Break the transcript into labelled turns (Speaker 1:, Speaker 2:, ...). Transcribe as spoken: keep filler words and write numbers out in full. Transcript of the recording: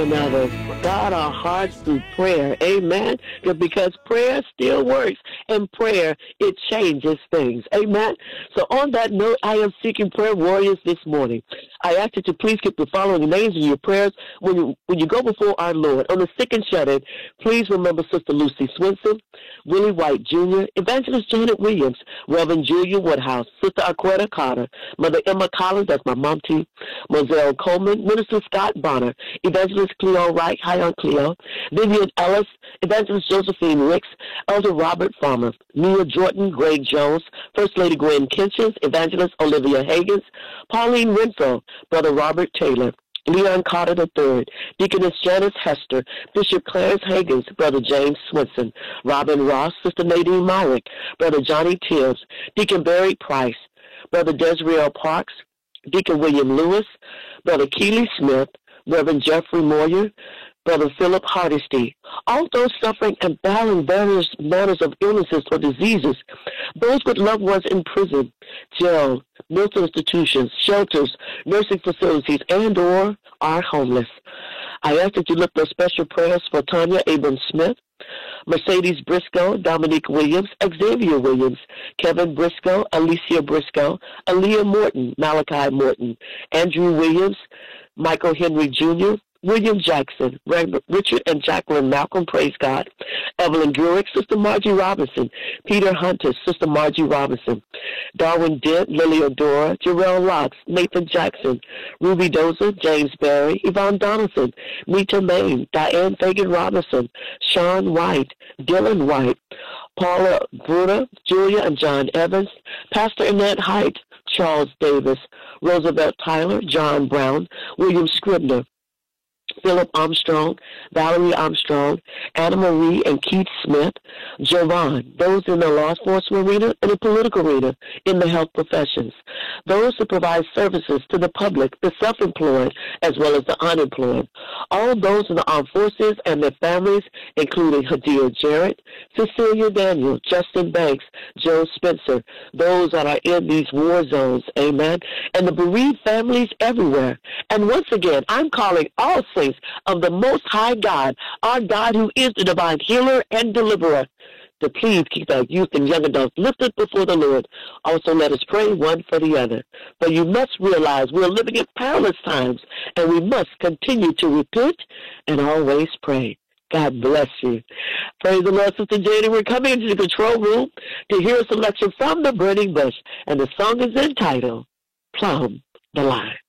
Speaker 1: another. God our hearts through prayer. Amen. Because prayer still works, and prayer, it changes things. Amen. So on that note, I am seeking prayer warriors this morning. I ask you to please keep the following names in your prayers when you when you go before our Lord. On the sick and shut-in, please remember Sister Lucy Swinson, Willie White Junior, Evangelist Janet Williams, Reverend Julia Woodhouse, Sister Aquetta Carter, Mother Emma Collins, that's my mom too, Moselle Coleman, Minister Scott Bonner, Evangelist Cleo Wright, hi on Cleo, Vivian Ellis, Evangelist Josephine Ricks, Elder Robert Farmer, Mia Jordan, Greg Jones, First Lady Gwen Kinchins, Evangelist Olivia Higgins, Pauline Renfro, Brother Robert Taylor, Leon Carter the third, Deaconess Janice Hester, Bishop Clarence Higgins, Brother James Swinson, Robin Ross, Sister Nadine Myrick, Brother Johnny Tibbs, Deacon Barry Price, Brother Desriel Parks, Deacon William Lewis, Brother Keeley Smith, Reverend Jeffrey Moyer, Brother Philip Hardesty, all those suffering and battling various manners of illnesses or diseases, those with loved ones in prison, jail, mental institutions, shelters, nursing facilities, and or are homeless. I ask that you lift those special prayers for Tanya Abrams Smith, Mercedes Briscoe, Dominique Williams, Xavier Williams, Kevin Briscoe, Alicia Briscoe, Aaliyah Morton, Malachi Morton, Andrew Williams, Michael Henry Junior, William Jackson, Richard and Jacqueline Malcolm, praise God, Evelyn Gurick, Sister Margie Robinson, Peter Hunter, Sister Margie Robinson, Darwin Dent, Lily Odora, Jarrell Locks, Nathan Jackson, Ruby Dozer, James Barry, Yvonne Donaldson, Mita Main, Diane Fagan Robinson, Sean White, Dylan White, Paula Bruder, Julia and John Evans, Pastor Annette Height, Charles Davis, Roosevelt Tyler, John Brown, William Scribner, Philip Armstrong, Valerie Armstrong, Anna Marie and Keith Smith, Jovan, those in the law enforcement arena and the political arena, in the health professions, those who provide services to the public, the self-employed, as well as the unemployed, all those in the armed forces and their families, including Hadia Jarrett, Cecilia Daniel, Justin Banks, Joe Spencer, those that are in these war zones, amen, and the bereaved families everywhere. And once again, I'm calling all saints of the Most High God, our God who is the divine healer and deliverer, to please keep our youth and young adults lifted before the Lord. Also, let us pray one for the other. But you must realize we're living in perilous times, and we must continue to repent and always pray. God bless you. Praise the Lord, Sister Janie. We're coming into the control room to hear a selection from the Burning Bush, and the song is entitled Plumb the Line.